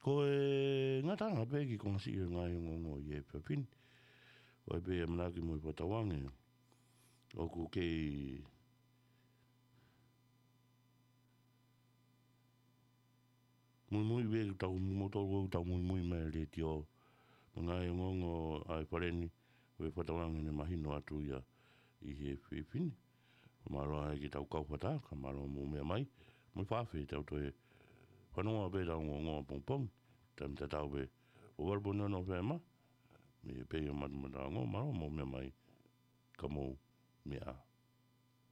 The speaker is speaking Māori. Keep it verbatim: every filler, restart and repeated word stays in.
Ko e ngatanga pe ki kong si ngai ngongo ye pepin. O e pe amnaki mo i patawange. O ku kei mui mui ve tau motor tau mui mui me le tio. Ngai ngongo ai pareni o e patawange ne mahino atu ia i he pepin. Maro ai ki tau kau pata ka maro mo me mai. Mo fafe tau to e whanua be tau ngongo pong pong. Tam te tau be o warbo no no vema me pe yo mat mat ngo maro mo me mai kamo me a